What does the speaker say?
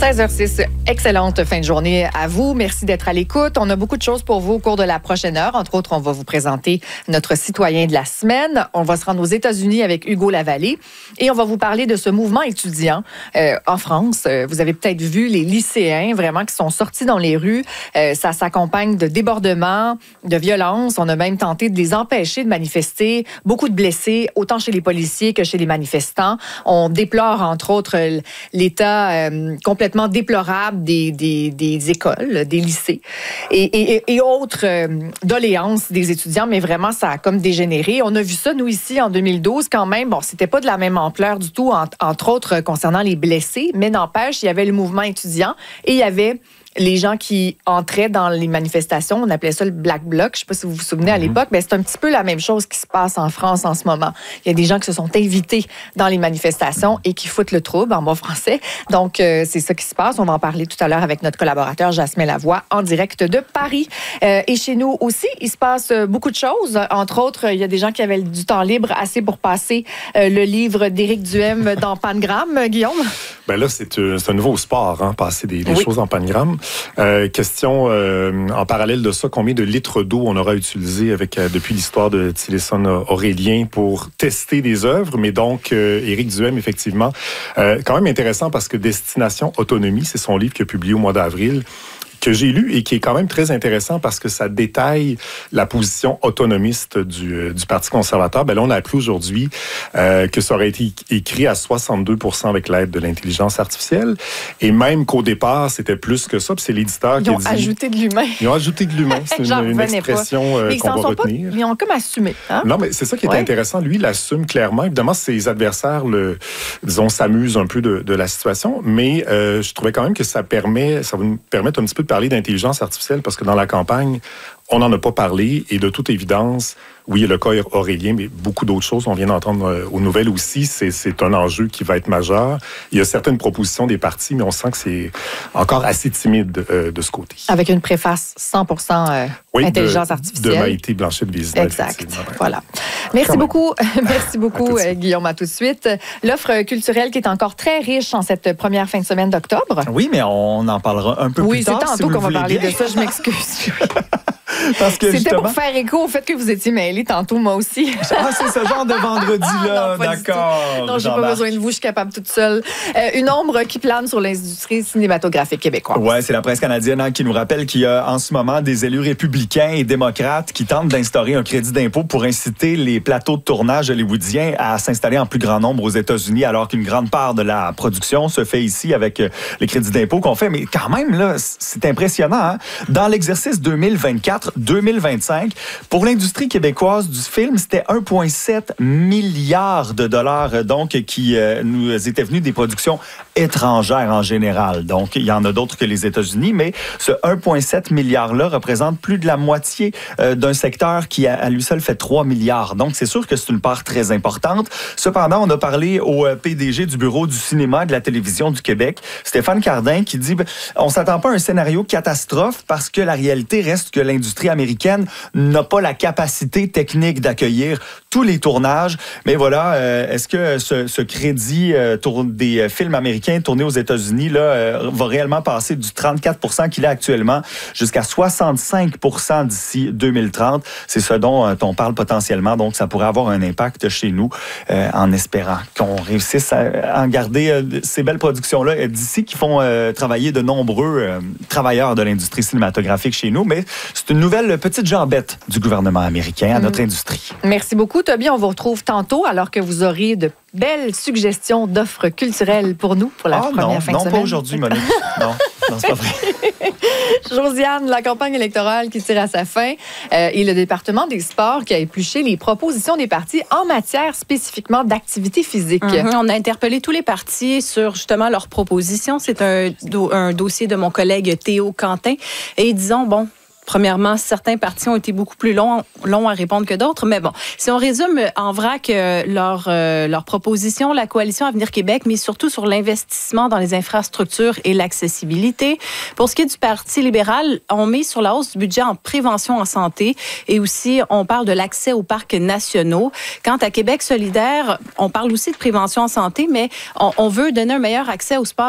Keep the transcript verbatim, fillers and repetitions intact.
seize heures six, excellente fin de journée à vous. Merci d'être à l'écoute. On a beaucoup de choses pour vous au cours de la prochaine heure. Entre autres, on va vous présenter notre citoyen de la semaine. On va se rendre aux États-Unis avec Hugo Lavallée et on va vous parler de ce mouvement étudiant euh, en France. Euh, vous avez peut-être vu les lycéens vraiment qui sont sortis dans les rues. Euh, ça s'accompagne de débordements, de violences. On a même tenté de les empêcher de manifester. Beaucoup de blessés, autant chez les policiers que chez les manifestants. On déplore, entre autres, l'état euh, complètement déplorable des, des, des écoles, des lycées et, et, et autres euh, doléances des étudiants, mais vraiment, ça a comme dégénéré. On a vu ça, nous, ici, en deux mille douze, quand même. Bon, c'était pas de la même ampleur du tout, en, entre autres, concernant les blessés, mais n'empêche, il y avait le mouvement étudiant et il y avait les gens qui entraient dans les manifestations, on appelait ça le Black Bloc. Je ne sais pas si vous vous souvenez à l'époque, mais c'est un petit peu la même chose qui se passe en France en ce moment. Il y a des gens qui se sont invités dans les manifestations et qui foutent le trouble, en bon français. Donc, euh, c'est ça qui se passe. On va en parler tout à l'heure avec notre collaborateur Jasmin Lavoie, en direct de Paris. Euh, et chez nous aussi, il se passe beaucoup de choses. Entre autres, il y a des gens qui avaient du temps libre assez pour passer euh, le livre d'Éric Duhem dans Pangramme. Guillaume? Ben là, c'est, euh, c'est un nouveau sport, hein, passer des, des oui. choses en Pangramme. Euh, question, euh, en parallèle de ça, combien de litres d'eau on aura utilisé avec, euh, depuis l'histoire de Tillerson Aurélien pour tester des œuvres. Mais donc, euh, Éric Duhem, effectivement, euh, quand même intéressant parce que Destination Autonomie, c'est son livre qu'il a publié au mois d'avril, que j'ai lu et qui est quand même très intéressant parce que ça détaille la position autonomiste du, euh, du Parti conservateur. Ben là, on a appris aujourd'hui euh, que ça aurait été écrit à soixante-deux pour cent avec l'aide de l'intelligence artificielle et même qu'au départ, c'était plus que ça. Puis c'est l'éditeur qui a dit... Ils ont ajouté de l'humain. Ils ont ajouté de l'humain. C'est une, une expression euh, qu'on va retenir. Pas, ils ont comme assumé. Hein? Non, mais c'est ça qui est ouais. intéressant. Lui, il l'assume clairement. Évidemment, ses adversaires, le, disons, s'amusent un peu de, de la situation, mais euh, je trouvais quand même que ça permet, ça va nous permettre un petit peu de parler d'intelligence artificielle parce que dans la campagne, on n'en a pas parlé et de toute évidence, oui, il y a le cas Aurélien, mais beaucoup d'autres choses, on vient d'entendre euh, aux nouvelles aussi, c'est, c'est un enjeu qui va être majeur. Il y a certaines propositions des partis, mais on sent que c'est encore assez timide euh, de ce côté. Avec une préface cent pour cent euh, oui, intelligence de, artificielle. De Maïté Blanchet-Vézina. Exact, voilà. Merci Quand beaucoup, merci beaucoup à Guillaume, à tout de suite. L'offre culturelle qui est encore très riche en cette première fin de semaine d'octobre. Oui, mais on en parlera un peu oui, plus tard. Oui, c'est tantôt si qu'on va parler bien. de ça, je m'excuse. Parce que C'était justement... pour faire écho au fait que vous étiez mêlés tantôt, moi aussi. Ah, c'est ce genre de vendredi-là, non, d'accord. Non, j'ai pas besoin de vous, je suis capable toute seule. Euh, une ombre qui plane sur l'industrie cinématographique québécoise. Oui, c'est la presse canadienne hein, qui nous rappelle qu'il y a en ce moment des élus républicains et démocrates qui tentent d'instaurer un crédit d'impôt pour inciter les plateaux de tournage hollywoodiens à s'installer en plus grand nombre aux États-Unis, alors qu'une grande part de la production se fait ici avec les crédits d'impôt qu'on fait. Mais quand même, là, c'est impressionnant. Hein? Dans l'exercice deux mille vingt-quatre deux mille vingt-cinq, pour l'industrie québécoise du film, c'était un virgule sept milliard de dollars donc qui euh, nous étaient venus des productions étrangères en général. Donc, il y en a d'autres que les États-Unis, mais ce un virgule sept milliard-là représente plus de la moitié euh, d'un secteur qui, à, à lui seul, fait trois milliards. Donc, c'est sûr que c'est une part très importante. Cependant, on a parlé au P D G du Bureau du cinéma et de la télévision du Québec, Stéphane Cardin, qui dit ben, on s'attend pas à un scénario catastrophe parce que la réalité reste que l'industrie américaine n'a pas la capacité technique d'accueillir tous les tournages. Mais voilà, euh, est-ce que ce, ce crédit euh, tourne des euh, films américains tournés aux États-Unis là, euh, va réellement passer du trente-quatre pour cent qu'il a actuellement jusqu'à soixante-cinq pour cent d'ici deux mille trente? C'est ce dont euh, on parle potentiellement. Donc, ça pourrait avoir un impact chez nous euh, en espérant qu'on réussisse à en garder euh, ces belles productions-là d'ici qui font euh, travailler de nombreux euh, travailleurs de l'industrie cinématographique chez nous. Mais c'est une nouvelle petite jambette du gouvernement américain à notre mmh. industrie. Merci beaucoup, Toby. On vous retrouve tantôt alors que vous aurez de belles suggestions d'offres culturelles pour nous pour la ah, première non, fin non, de semaine. Non, pas aujourd'hui, Monique. Non, non, c'est pas vrai. Josiane, la campagne électorale qui tire à sa fin euh, et le département des sports qui a épluché les propositions des partis en matière spécifiquement d'activité physique. Mm-hmm. On a interpellé tous les partis sur justement leurs propositions. C'est un, do- un dossier de mon collègue Théo Quentin. Et disons, bon... Premièrement, certains partis ont été beaucoup plus longs, longs à répondre que d'autres. Mais bon, si on résume en vrac euh, leur, euh, leur proposition, la Coalition Avenir Québec, mais surtout sur l'investissement dans les infrastructures et l'accessibilité. Pour ce qui est du Parti libéral, on met sur la hausse du budget en prévention en santé et aussi on parle de l'accès aux parcs nationaux. Quant à Québec solidaire, on parle aussi de prévention en santé, mais on, on veut donner un meilleur accès au sport